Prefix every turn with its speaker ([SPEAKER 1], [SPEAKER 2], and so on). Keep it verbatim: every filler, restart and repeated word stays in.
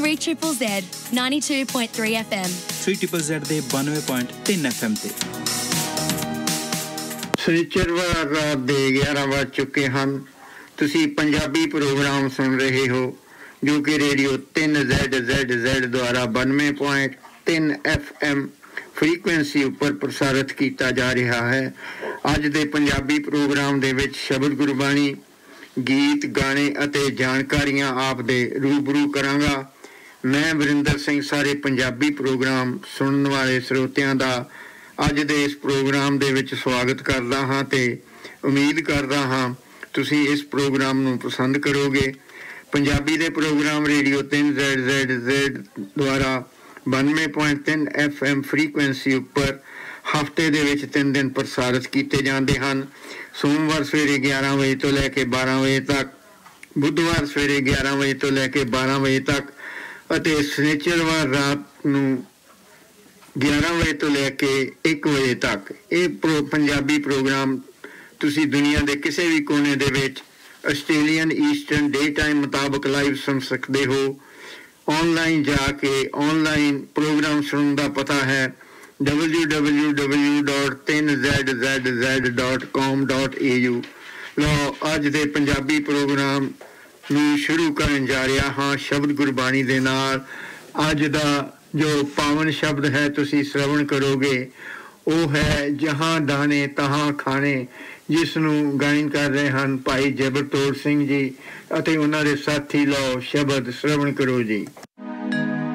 [SPEAKER 1] three Z Z Z ninety-two point three F M
[SPEAKER 2] three Z Z Z ਦੇ ninety point three F M ਤੇ
[SPEAKER 3] ਸਨੀਚਰਵਾਰ ਰਾਤ ਦੇ ਗਿਆਰਾਂ ਵੱਜ ਚੁੱਕੇ ਹਨ। ਤੁਸੀਂ ਪੰਜਾਬੀ ਪ੍ਰੋਗਰਾਮ ਸੁਣ ਰਹੇ ਹੋ ਜੋ ਕਿ ਰੇਡੀਓ ਤਿੰਨ ਜ਼ੈਡ ਜ਼ੈਡ ਜ਼ੈਡ ਦੁਆਰਾ ninety point three F M frequency ਉੱਪਰ ਪ੍ਰਸਾਰਿਤ ਕੀਤਾ ਜਾ ਰਿਹਾ ਹੈ। ਅੱਜ ਦੇ ਪੰਜਾਬੀ ਪ੍ਰੋਗਰਾਮ ਦੇ ਵਿੱਚ ਸ਼ਬਦ ਗੁਰਬਾਣੀ, ਗੀਤ, ਗਾਣੇ ਅਤੇ ਜਾਣਕਾਰੀਆਂ ਆਪ ਦੇ ਰੂਬਰੂ ਕਰਾਂਗਾ। ਮੈਂ ਵਰਿੰਦਰ ਸਿੰਘ ਸਾਰੇ ਪੰਜਾਬੀ ਪ੍ਰੋਗਰਾਮ ਸੁਣਨ ਵਾਲੇ ਸਰੋਤਿਆਂ ਦਾ ਅੱਜ ਦੇ ਇਸ ਪ੍ਰੋਗਰਾਮ ਦੇ ਵਿੱਚ ਸਵਾਗਤ ਕਰਦਾ ਹਾਂ ਤੇ ਉਮੀਦ ਕਰਦਾ ਹਾਂ ਤੁਸੀਂ ਇਸ ਪ੍ਰੋਗਰਾਮ ਨੂੰ ਪਸੰਦ ਕਰੋਗੇ। ਪੰਜਾਬੀ ਦੇ ਪ੍ਰੋਗਰਾਮ ਰੇਡੀਓ ਤਿੰਨ ਜ਼ੈਡ ਜ਼ੈਡ ਜ਼ੈਡ ਦੁਆਰਾ ninety point three F M frequency ਉੱਪਰ ਹਫ਼ਤੇ ਦੇ ਵਿੱਚ ਤਿੰਨ ਦਿਨ ਪ੍ਰਸਾਰਿਤ ਕੀਤੇ ਜਾਂਦੇ ਹਨ। ਸੋਮਵਾਰ ਸਵੇਰੇ ਗਿਆਰਾਂ ਵਜੇ ਤੋਂ ਲੈ ਕੇ ਬਾਰਾਂ ਵਜੇ ਤੱਕ, ਬੁੱਧਵਾਰ ਸਵੇਰੇ ਗਿਆਰਾਂ ਵਜੇ ਤੋਂ ਲੈ ਕੇ ਬਾਰਾਂ ਵਜੇ ਤੱਕ ਅਤੇ ਸ਼ਨੀਚਰਵਾਰ ਰਾਤ ਨੂੰ ਗਿਆਰਾਂ ਵਜੇ ਤੋਂ ਲੈ ਕੇ ਇੱਕ ਵਜੇ ਤੱਕ। ਇਹ ਪ੍ਰੋ ਪੰਜਾਬੀ ਪ੍ਰੋਗਰਾਮ ਤੁਸੀਂ ਦੁਨੀਆ ਦੇ ਕਿਸੇ ਵੀ ਕੋਨੇ ਦੇ ਵਿੱਚ ਆਸਟ੍ਰੇਲੀਅਨ ਈਸਟਰਨ ਡੇ ਟਾਈਮ ਮੁਤਾਬਕ ਲਾਈਵ ਸੁਣ ਸਕਦੇ ਹੋ। ਔਨਲਾਈਨ ਜਾ ਕੇ ਔਨਲਾਈਨ ਪ੍ਰੋਗਰਾਮ ਸੁਣਨ ਦਾ ਪਤਾ ਹੈ w w w dot three z z z dot com dot a u। ਲਓ ਅੱਜ ਦੇ ਪੰਜਾਬੀ ਪ੍ਰੋਗਰਾਮ ਨੂੰ ਸ਼ੁਰੂ ਕਰਨ ਜਾ ਰਿਹਾ ਹਾਂ ਸ਼ਬਦ ਗੁਰਬਾਣੀ ਦੇ ਨਾਲ। ਅੱਜ ਦਾ ਜੋ ਪਾਵਨ ਸ਼ਬਦ ਹੈ ਤੁਸੀਂ ਸ਼ਰਵਣ ਕਰੋਗੇ ਉਹ ਹੈ ਜਹਾਂ ਦਾਣੇ ਤਹਾਂ ਖਾਣੇ, ਜਿਸ ਨੂੰ ਗਾਇਨ ਕਰ ਰਹੇ ਹਨ ਭਾਈ ਜਬਰਤੋੜ ਸਿੰਘ ਜੀ ਅਤੇ ਉਹਨਾਂ ਦੇ ਸਾਥੀ। ਲਓ ਸ਼ਬਦ ਸ਼ਰਵਣ ਕਰੋ ਜੀ।